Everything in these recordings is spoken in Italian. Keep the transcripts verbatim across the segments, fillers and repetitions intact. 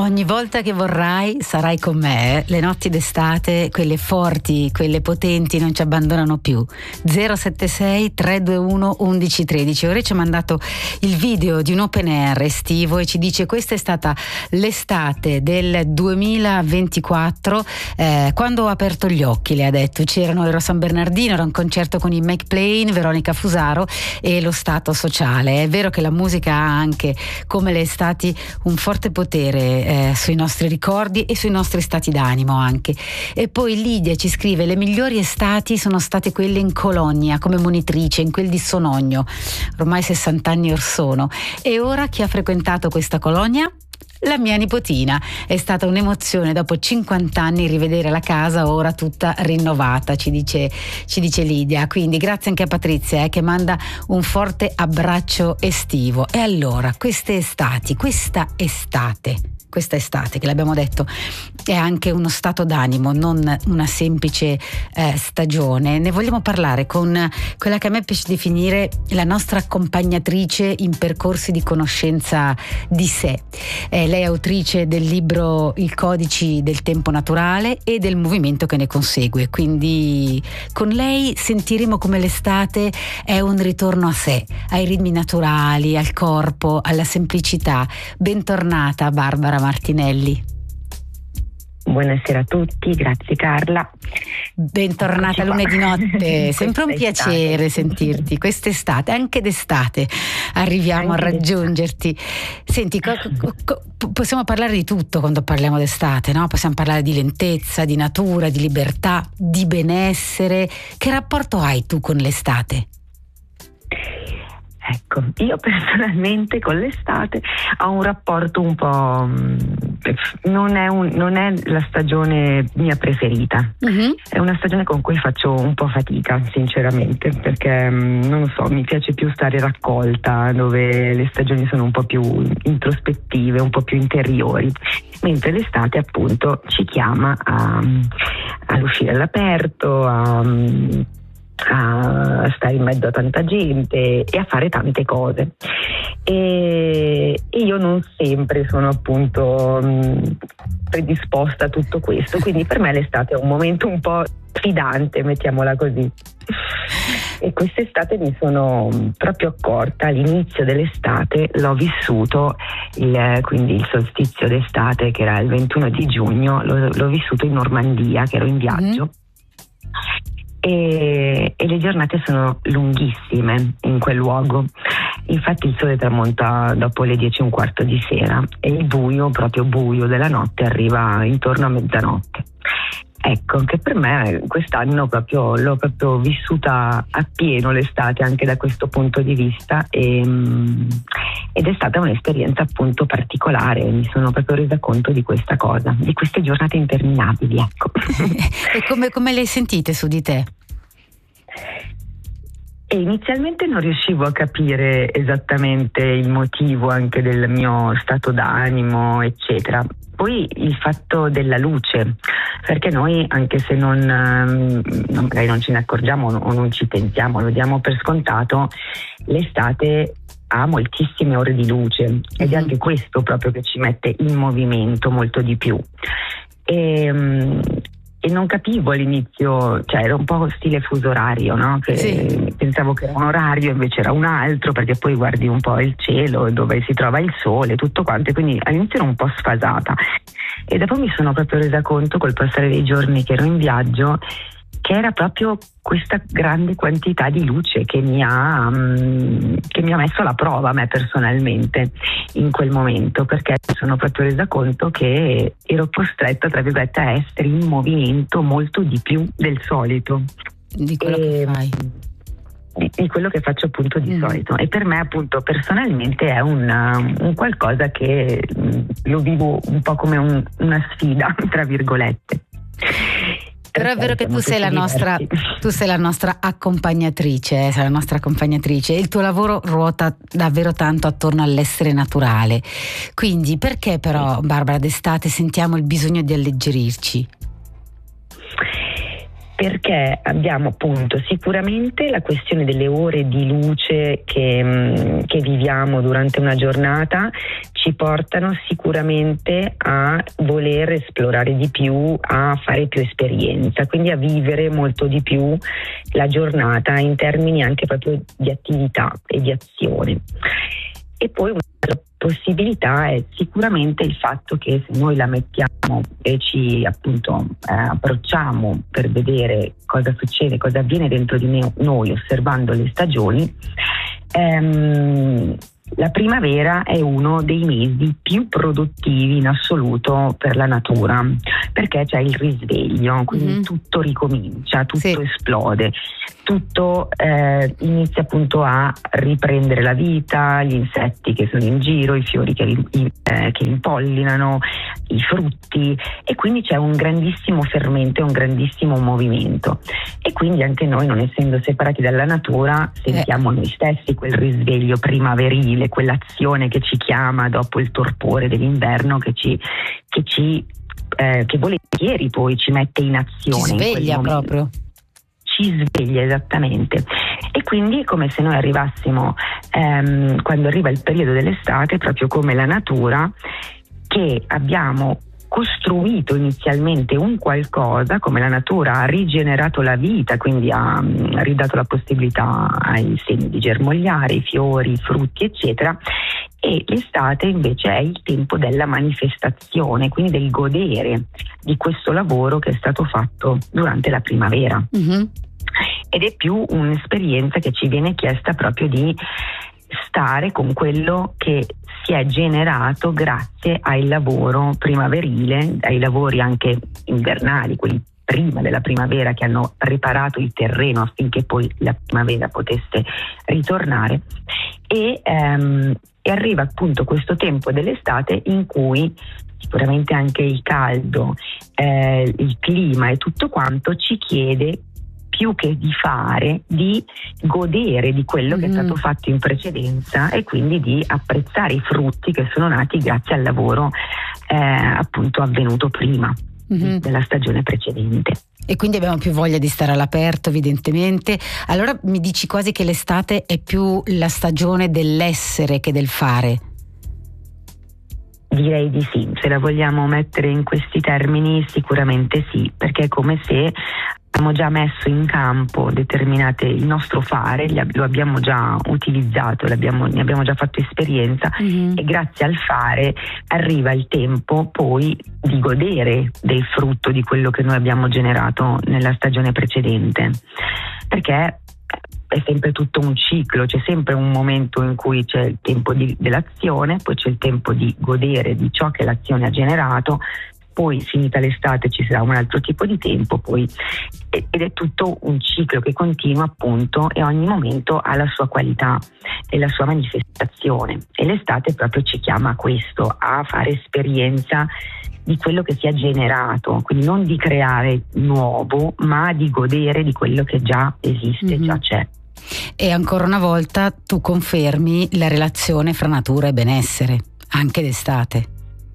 Ogni volta che vorrai sarai con me. Le notti d'estate, quelle forti, quelle potenti, non ci abbandonano più. zero sette sei tre due uno uno uno uno tre. Ora ci ha mandato il video di un open air estivo e ci dice: questa è stata l'estate del duemilaventiquattro, eh, quando ho aperto gli occhi, le ha detto. C'erano, ero a San Bernardino, era un concerto con i Make Plain, Veronica Fusaro e lo Stato Sociale. È vero che la musica ha anche, come le estati, un forte potere eh, sui nostri ricordi e sui nostri stati d'animo anche. E poi Lidia ci scrive: le migliori estati sono state quelle in Colonia come monitrice, in quel di Sonogno, ormai sessanta anni or sono. E ora chi ha frequentato questa colonia? La mia nipotina. È stata un'emozione dopo cinquanta anni rivedere la casa ora tutta rinnovata, ci dice, ci dice Lidia. Quindi grazie anche a Patrizia eh, che manda un forte abbraccio estivo. E allora, queste estati, questa estate questa estate, che l'abbiamo detto, è anche uno stato d'animo, non una semplice eh, stagione. Ne vogliamo parlare con quella che a me piace definire la nostra accompagnatrice in percorsi di conoscenza di sé. Eh, lei è autrice del libro I codici del tempo naturale e del movimento che ne consegue, quindi con lei sentiremo come l'estate è un ritorno a sé, ai ritmi naturali, al corpo, alla semplicità. Bentornata Barbara Martinelli. Buonasera a tutti, grazie Carla. Bentornata lunedì notte, sempre un piacere sentirti quest'estate, anche d'estate arriviamo anche a raggiungerti. D'estate. Senti, co- co- possiamo parlare di tutto quando parliamo d'estate, no? Possiamo parlare di lentezza, di natura, di libertà, di benessere. Che rapporto hai tu con l'estate? Ecco, io personalmente con l'estate ho un rapporto un po'... non è, un, non è la stagione mia preferita, uh-huh. È una stagione con cui faccio un po' fatica sinceramente, perché non lo so, mi piace più stare raccolta, dove le stagioni sono un po' più introspettive, un po' più interiori, mentre l'estate appunto ci chiama a, all'uscire all'aperto, a... a stare in mezzo a tanta gente e a fare tante cose, e, e io non sempre sono appunto mh, predisposta a tutto questo, quindi per me l'estate è un momento un po' sfidante, mettiamola così. E quest'estate mi sono proprio accorta, all'inizio dell'estate l'ho vissuto, il, quindi il solstizio d'estate, che era il ventuno di giugno, l'ho, l'ho vissuto in Normandia, che ero in viaggio. Mm-hmm. E, e le giornate sono lunghissime in quel luogo, infatti il sole tramonta dopo le dieci e un quarto di sera e il buio, proprio buio della notte, arriva intorno a mezzanotte. Ecco, che per me quest'anno proprio l'ho proprio vissuta appieno l'estate anche da questo punto di vista, e, ed è stata un'esperienza appunto particolare. Mi sono proprio resa conto di questa cosa, di queste giornate interminabili, ecco. E come, come le hai sentite su di te? E inizialmente non riuscivo a capire esattamente il motivo anche del mio stato d'animo, eccetera. Poi il fatto della luce, perché noi, anche se non, non magari non ce ne accorgiamo o non ci pensiamo, lo diamo per scontato, l'estate ha moltissime ore di luce ed è anche questo proprio che ci mette in movimento molto di più. E, e non capivo all'inizio, cioè era un po' stile fuso orario, no? Che sì. Pensavo che era un orario, invece era un altro, perché poi guardi un po' il cielo dove si trova il sole, tutto quanto, e quindi all'inizio ero un po' sfasata. E dopo mi sono proprio resa conto col passare dei giorni che ero in viaggio che era proprio questa grande quantità di luce che mi ha um, che mi ha messo alla prova a me personalmente in quel momento, perché mi sono proprio resa conto che ero costretta, tra virgolette, a essere in movimento molto di più del solito di quello e, che fai di, di quello che faccio appunto di mm. solito, e per me appunto personalmente è un, un qualcosa che um, lo vivo un po' come un, una sfida, tra virgolette. Però è vero che tu sei la nostra, tu sei la nostra accompagnatrice, sei la nostra accompagnatrice. Il tuo lavoro ruota davvero tanto attorno all'essere naturale. Quindi perché però, Barbara, d'estate sentiamo il bisogno di alleggerirci? perché abbiamo appunto sicuramente la questione delle ore di luce che, che viviamo durante una giornata, ci portano sicuramente a voler esplorare di più, a fare più esperienza, quindi a vivere molto di più la giornata in termini anche proprio di attività e di azione. E poi un'altra possibilità è sicuramente il fatto che se noi la mettiamo e ci appunto eh, approcciamo per vedere cosa succede, cosa avviene dentro di noi osservando le stagioni, ehm, la primavera è uno dei mesi più produttivi in assoluto per la natura, perché c'è il risveglio, quindi mm-hmm. tutto ricomincia, tutto sì. esplode, tutto eh, inizia appunto a riprendere la vita, gli insetti che sono in giro, i fiori che, eh, che impollinano, i frutti, e quindi c'è un grandissimo fermento e un grandissimo movimento, e quindi anche noi, non essendo separati dalla natura, sentiamo eh. noi stessi quel risveglio primaverile, quell'azione che ci chiama dopo il torpore dell'inverno, che ci che ci eh, che volentieri poi ci mette in azione, ci sveglia in proprio ci sveglia esattamente. E quindi è come se noi arrivassimo ehm, quando arriva il periodo dell'estate, proprio come la natura, che abbiamo costruito inizialmente un qualcosa, come la natura ha rigenerato la vita, quindi ha, ha ridato la possibilità ai semi di germogliare, i fiori, i frutti, eccetera, e l'estate invece è il tempo della manifestazione, quindi del godere di questo lavoro che è stato fatto durante la primavera. Mm-hmm. Ed è più un'esperienza che ci viene chiesta proprio di stare con quello che si è generato grazie al lavoro primaverile, ai lavori anche invernali, quelli prima della primavera, che hanno riparato il terreno affinché poi la primavera potesse ritornare, e, ehm, e arriva appunto questo tempo dell'estate in cui sicuramente anche il caldo, eh, il clima e tutto quanto ci chiede, più che di fare, di godere di quello mm. che è stato fatto in precedenza, e quindi di apprezzare i frutti che sono nati grazie al lavoro eh, appunto avvenuto prima mm-hmm. della stagione precedente. E quindi abbiamo più voglia di stare all'aperto, evidentemente. Allora mi dici quasi che l'estate è più la stagione dell'essere che del fare? Direi di sì, se la vogliamo mettere in questi termini sicuramente sì, perché è come se abbiamo già messo in campo determinate, il nostro fare, lo abbiamo già utilizzato, l'abbiamo, ne abbiamo già fatto esperienza mm-hmm. e grazie al fare arriva il tempo poi di godere del frutto di quello che noi abbiamo generato nella stagione precedente, perché è sempre tutto un ciclo, c'è sempre un momento in cui c'è il tempo di, dell'azione, poi c'è il tempo di godere di ciò che l'azione ha generato, poi finita l'estate ci sarà un altro tipo di tempo, poi ed è tutto un ciclo che continua appunto, e ogni momento ha la sua qualità e la sua manifestazione, e l'estate proprio ci chiama a questo, a fare esperienza di quello che si è generato, quindi non di creare nuovo, ma di godere di quello che già esiste, mm-hmm. già c'è. E ancora una volta tu confermi la relazione fra natura e benessere, anche d'estate.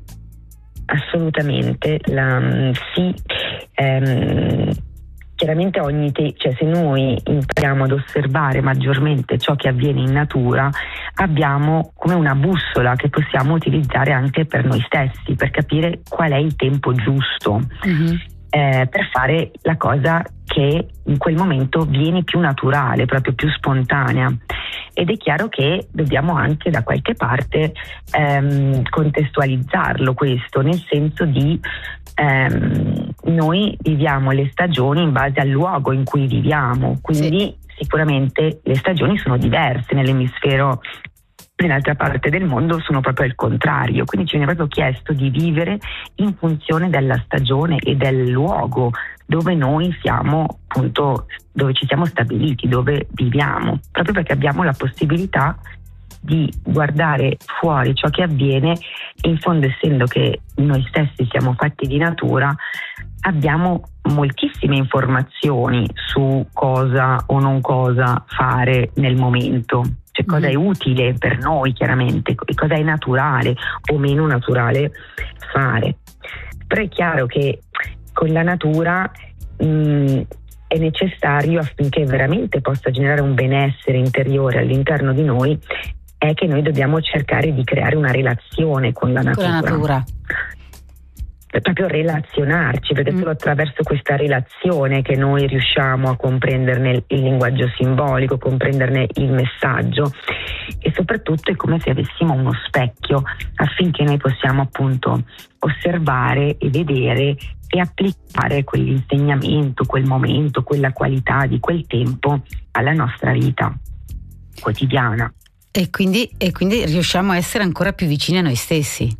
Assolutamente, la, sì, ehm, chiaramente ogni te- cioè se noi impariamo ad osservare maggiormente ciò che avviene in natura, abbiamo come una bussola che possiamo utilizzare anche per noi stessi, per capire qual è il tempo giusto mm-hmm. eh, per fare la cosa che in quel momento viene più naturale, proprio più spontanea. Ed è chiaro che dobbiamo anche da qualche parte ehm, contestualizzarlo questo, nel senso di ehm, noi viviamo le stagioni in base al luogo in cui viviamo, quindi sì. sicuramente le stagioni sono diverse nell'emisfero, nell'altra parte del mondo sono proprio al contrario, quindi ci viene proprio chiesto di vivere in funzione della stagione e del luogo dove noi siamo, appunto, dove ci siamo stabiliti, dove viviamo, proprio perché abbiamo la possibilità di guardare fuori ciò che avviene, e in fondo, essendo che noi stessi siamo fatti di natura, abbiamo moltissime informazioni su cosa o non cosa fare nel momento, cioè cosa è utile per noi chiaramente e cosa è naturale o meno naturale fare. Però è chiaro che con la natura mh, è necessario affinché veramente possa generare un benessere interiore all'interno di noi, è che noi dobbiamo cercare di creare una relazione con la natura. Con la natura. Proprio relazionarci, perché mm. solo attraverso questa relazione che noi riusciamo a comprenderne il linguaggio simbolico, comprenderne il messaggio, e soprattutto è come se avessimo uno specchio affinché noi possiamo appunto osservare e vedere e applicare quell'insegnamento, quel momento, quella qualità di quel tempo alla nostra vita quotidiana. E quindi, e quindi riusciamo a essere ancora più vicini a noi stessi.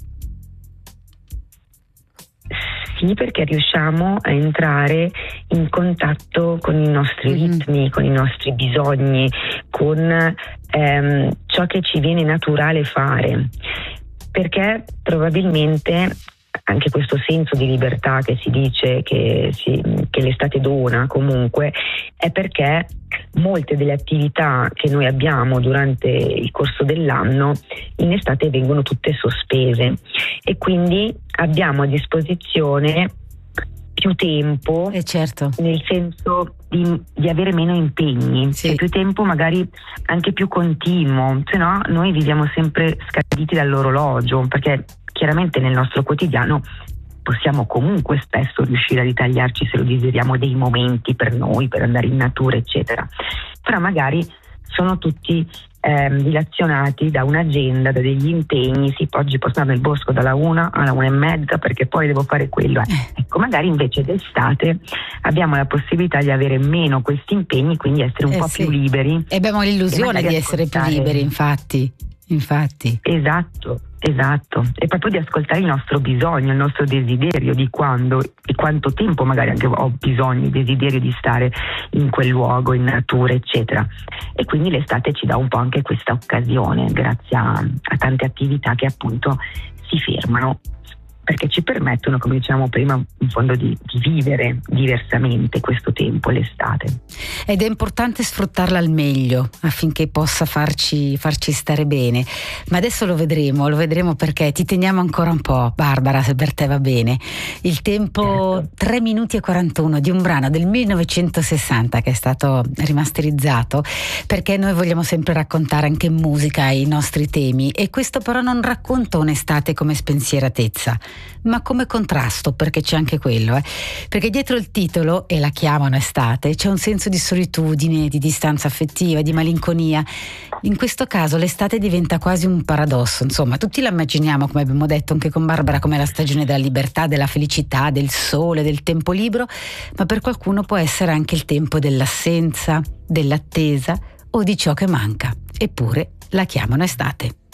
Sì, perché riusciamo a entrare in contatto con i nostri ritmi, mm. con i nostri bisogni, con ehm, ciò che ci viene naturale fare. Perché probabilmente anche questo senso di libertà che si dice che, si, che l'estate dona comunque è perché molte delle attività che noi abbiamo durante il corso dell'anno in estate vengono tutte sospese e quindi abbiamo a disposizione più tempo, eh certo. nel senso di, di avere meno impegni, sì. e più tempo magari anche più continuo, se no noi viviamo sempre scaditi dall'orologio, perché chiaramente nel nostro quotidiano possiamo comunque spesso riuscire a ritagliarci, se lo desideriamo, dei momenti per noi, per andare in natura eccetera, però magari sono tutti ehm, dilazionati da un'agenda, da degli impegni. Sì, oggi posso andare nel bosco dalla una alla una e mezza perché poi devo fare quello. Eh. Ecco, magari invece d'estate abbiamo la possibilità di avere meno questi impegni, quindi essere un eh po' sì. più liberi. E abbiamo l'illusione di essere ascoltare... più liberi, infatti. Infatti. Esatto, esatto. E proprio di ascoltare il nostro bisogno, il nostro desiderio di quando e quanto tempo magari anche ho bisogno, desiderio di stare in quel luogo, in natura, eccetera. E quindi l'estate ci dà un po' anche questa occasione, grazie a, a tante attività che appunto si fermano, perché ci permettono, come dicevamo prima, in fondo di, di vivere diversamente questo tempo, l'estate. Ed è importante sfruttarla al meglio affinché possa farci, farci stare bene. Ma adesso lo vedremo, lo vedremo perché ti teniamo ancora un po', Barbara, se per te va bene. Il tempo certo. tre minuti e quarantuno di un brano del millenovecentosessanta che è stato rimasterizzato, perché noi vogliamo sempre raccontare anche in musica i nostri temi, e questo però non racconta un'estate come spensieratezza, ma come contrasto, perché c'è anche quello, eh? Perché dietro il titolo, e la chiamano estate, c'è un senso di solitudine, di distanza affettiva, di malinconia. In questo caso l'estate diventa quasi un paradosso, insomma, tutti la immaginiamo, come abbiamo detto anche con Barbara, come la stagione della libertà, della felicità, del sole, del tempo libero, ma per qualcuno può essere anche il tempo dell'assenza, dell'attesa o di ciò che manca. Eppure la chiamano estate.